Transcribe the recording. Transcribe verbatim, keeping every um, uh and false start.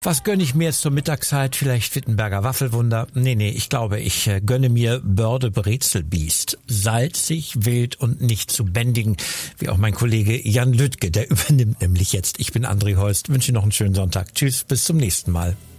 Was gönne ich mir jetzt zur Mittagszeit? Vielleicht Wittenberger Waffelwunder? Nee, nee, ich glaube, ich äh, gönne mir Börde Brezelbiest. Salzig, wild und nicht zu bändigen, wie auch mein Kollege Jan Lüttke, der übernimmt nämlich jetzt. Ich bin André Holst, wünsche noch einen schönen Sonntag. Tschüss, bis zum nächsten Mal.